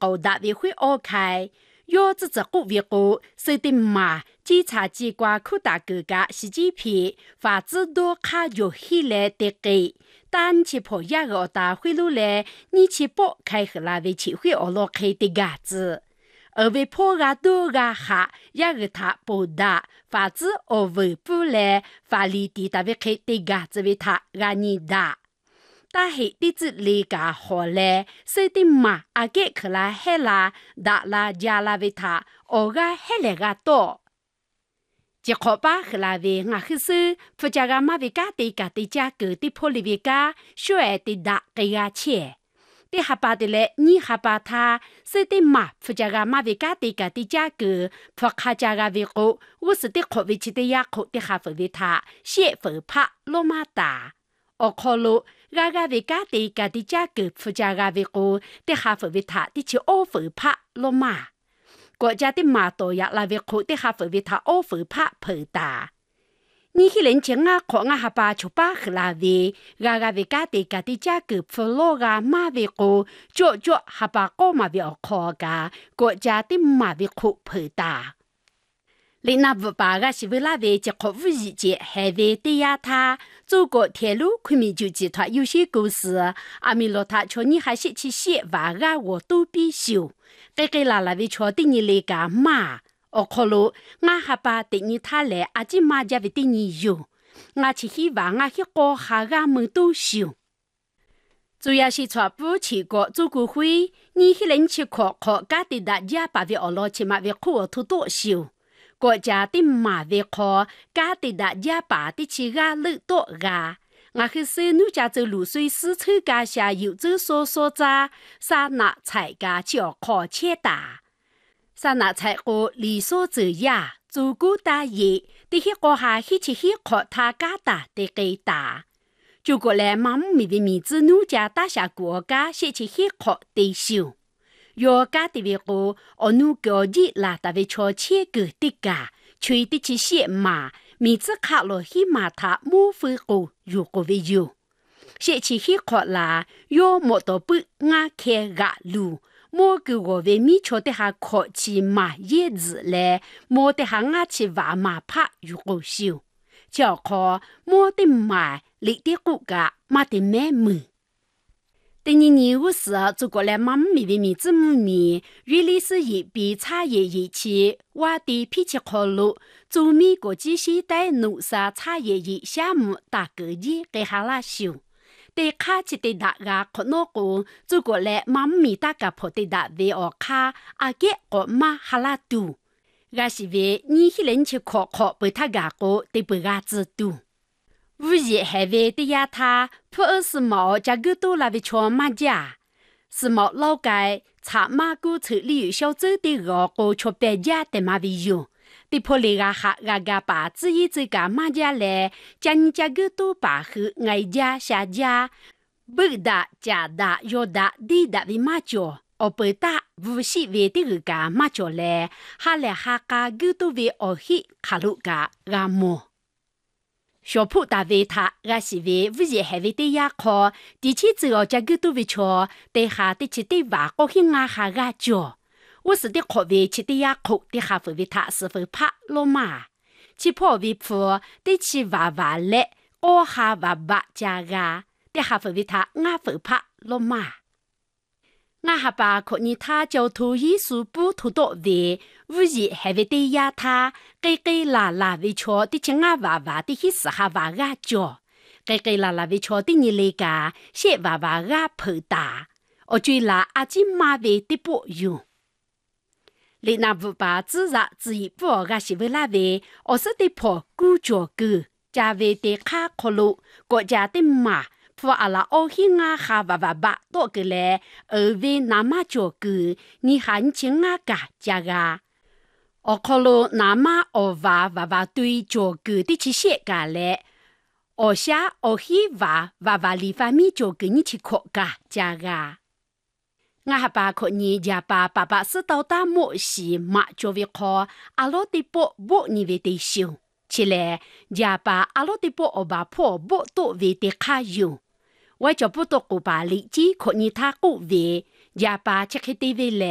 狗大为会二开，要自责故为故，设定嘛，检察机关扩大各个实际片，法制多卡有起来的给，单去破亚个大贿赂来，你去拨开和那为去会二落开的个子。而为破个多个下，也个他不大，法制而为不来，法律地大为开的个子为他个你大。但是地质理个好嘞，设定嘛，阿给克拉黑啦，达啦加啦为他，我个黑来个多。只可把和那为我去说，不加个马为家的家的价格的破利为家，需要的大个个钱。的哈巴的嘞，你哈巴他，设定嘛，不加个马为家的家的价格，不卡加个为高，我是的可为起的呀口的哈分为他，先分怕罗马大。我考虑，个个为家的家的价格不加个为高，的哈分为他的去二分怕罗马。国家的马多呀，那为苦的哈分为他二分怕破大。你去人情啊，看啊哈巴就把和那位，个个为家的家的价格不落个马为高，就哈巴高马为靠个，国家的马为苦破大。你那不把个是为那位结合无意见，还为对呀他，中国铁路昆明就集团有限公司，阿米罗他叫你还是去写话个我都必修，给拉拉为确定你来个马。我考虑，我哈巴对你他来，阿姐妈家为对你有，我去希望我去搞下个门都修。主要是传播全国做工会，你去人去考家的大家把为二老起码为苦土多修。国家的马为考家的大家把的起个路多个。我去说，奴家走路水丝抽家下有走所在，啥那才个叫考切大。啥那才个理所走呀，做过大业，的些个下去去考他家大的给大。就过来妈妈咪的名字奴家大下国家先去考的修。要家的为个，我努个日啦，大为超切个的个，吹的去写嘛，名字卡落去嘛，他莫非个有个为有。写去考啦，要莫到不俺开个路。莫给我为米巧的哈考起马叶子嘞，莫的哈俺去挖马帕有个修，叫考莫的买立的骨架，马的买门。第二年我是做过来妈咪的名字母咪，原来是一笔茶叶仪器，我的脾气考虑，做美国际现代农业茶叶仪项目大个业给哈拉修。对卡起的大个可能个做过来妈咪大个破的大为我卡阿个我妈哈拉多，我是为你去人去考被他个个的不个制度。无疑还为的呀他破二十毛加个多那为穿马甲，是毛老街茶马古城里有小走的个个穿白家的马为用。的破里个哈个把自己这个马家来，将你家个多把和爱家下家，不大加大要大地大的马脚，而不大无锡为的个马脚来，哈来哈个多为而去卡路个阿莫。小铺大为他，我是为无疑还为的呀考，的确只要家个多为错，对下的起的话高兴啊哈个脚。我是的考为起的呀口的哈分为他是否怕罗马，起破为铺的起娃娃嘞，我哈娃娃家个的哈分为他我否怕罗马。我哈把可你他交通艺术不土多为，无疑还为的呀他给啦啦为错的起我娃娃的去是哈娃个脚，给啦啦为错的你那个些娃娃个破大，我追啦阿金妈为的不用。你那不把自然自己不个是为那位，我是的破古脚个，加为的卡可路国家的马，破阿拉奥兴啊哈娃娃娃多个嘞，而为那么脚个，你还请啊个加个，我可路那么我娃娃对脚个的去写个嘞，我下我希娃娃里方面脚个你去考个加个。我还把可你家把爸爸是到大莫西马就为考阿罗的波波你为的修起来家把阿罗的波我把破波多为的卡用我就不多古巴里基可你他古为家把这个地位来